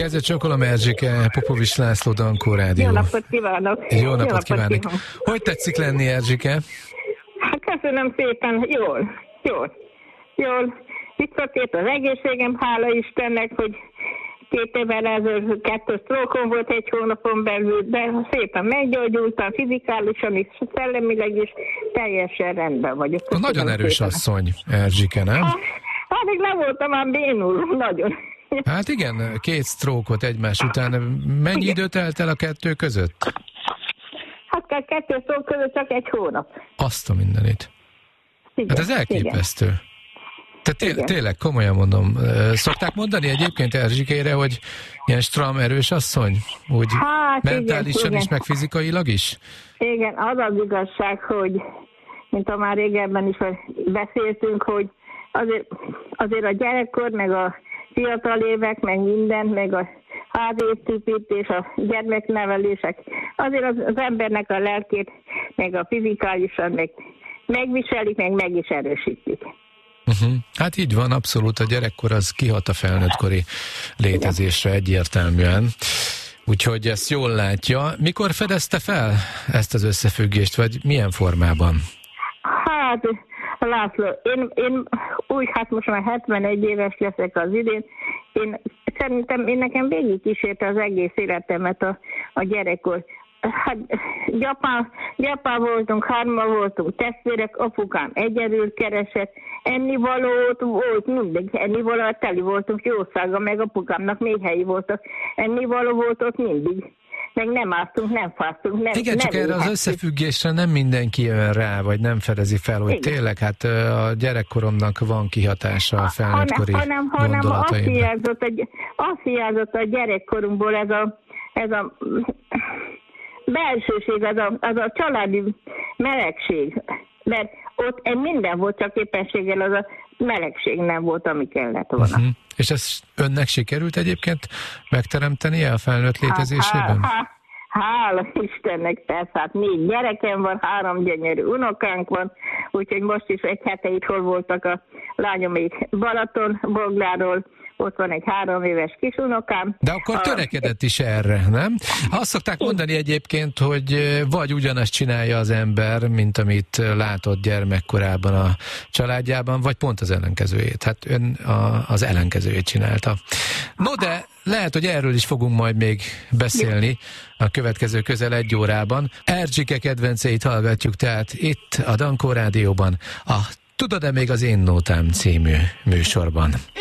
Kezdve csokolom, Erzsike, Popovics László, Dankó Rádió. Jó napot kívánok! Jó napot kívánok! Hogy tetszik lenni, Erzsike? Hát köszönöm szépen, jól. Visszatért az egészségem, hála Istennek, hogy 2 évvel ezelőtt 2 sztrókom volt 1 hónapon belül, de szépen meggyógyultam fizikálisan is, szellemileg is, teljesen rendben vagyok. Köszönöm. Nagyon erős szépen. Asszony, Erzsike, nem? Hát még nem voltam már bénul, nagyon. Hát igen, 2 sztrókot egymás után. Mennyi időt telt el a 2 között? Hát 2 sztrók között csak 1 hónap. Azt a mindenit. Igen, hát ez elképesztő. Igen. Tehát tényleg, komolyan mondom. Szokták mondani egyébként Erzsikére, hogy ilyen stram erős asszony? Úgy hát mentálisan igen. is, meg fizikailag is? Igen, az az igazság, hogy mint a már régebben is beszéltünk, hogy azért a gyerekkor, meg a fiatal évek, meg minden, meg a házépítés, a gyermeknevelések, azért az embernek a lelkét, meg a fizikálisan megviselik, meg is erősítik. Hát így van, abszolút, a gyerekkor az kihat a felnőttkori létezésre egyértelműen. Úgyhogy ezt jól látja. Mikor fedezte fel ezt az összefüggést, vagy milyen formában? Hát, László, én úgy, hát most már 71 éves leszek az idén, nekem végig kísérte az egész életemet a gyerekkor. Hát gyapán voltunk, 3-an voltunk testvérek, apukám egyedül keresett, ennivalót volt mindig, ennivalót teli voltunk jószága, meg apukámnak méhei voltak, ennivaló volt ott mindig. Meg nem áztunk, nem fáztunk. Igen, csak erre az összefüggésre nem mindenki jön rá, vagy nem fedezi fel, hogy igen. Tényleg hát a gyerekkoromnak van kihatása a felnőttkori gondolataimra. Hanem azt hiányzott a gyerekkorunkból ez a belsőség, az a családi melegség. Mert ott minden volt, csak éppenséggel az a melegség nem volt, ami kellett volna. És ezt önnek sikerült egyébként megteremteni a felnőtt létezésében? Hála Istennek, persze, hát 4 gyerekem van, 3 gyönyörű unokánk van, úgyhogy most is 1 hete itthon voltak a lányomék Balatonbogláról, ott van egy 3 éves kisunokám. De akkor törekedett is erre, nem? Azt szokták mondani egyébként, hogy vagy ugyanazt csinálja az ember, mint amit látott gyermekkorában a családjában, vagy pont az ellenkezőjét. Hát ön az ellenkezőjét csinálta. No de lehet, hogy erről is fogunk majd még beszélni a következő közel 1 órában. Erzsike kedvenceit hallgatjuk tehát itt a Dankó Rádióban, a Tudod-e még az én nótám című műsorban.